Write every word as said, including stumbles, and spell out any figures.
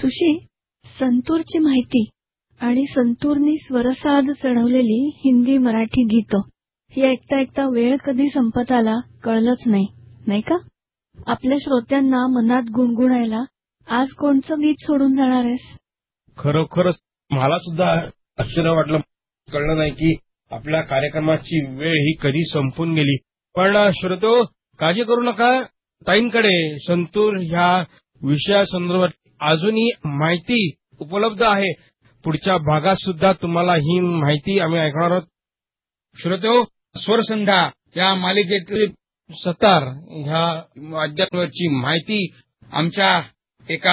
Sushi, संतूरची माहिती आणि संतूरनी स्वरसाज चढवलेली हिंदी मराठी गीतं ही ऐकता ऐकता वेळ कधी संपत आला कळलंच नाही, नाही का? आपल्या श्रोत्यांना मनात गुणगुणायला आज कोणचं गीत सोडून जाणार आहेस? खरोखरच मला सुद्धा आश्चर्य वाटलं, कळलं नाही की आपल्या कार्यक्रमाची वेळ ही कधी संपून गेली. पण श्रोतो, काळजी करू नका, ताईंकडे संतूर ह्या विषयासंदर्भात अजूनही माहिती उपलब्ध आहे. पुढच्या भागात सुद्धा तुम्हाला ही माहिती आम्ही ऐकणार आहोत. श्रोतो, स्वरसंध्या या मालिकेतील सतार ह्या वाद्यांवरची माहिती आमच्या एका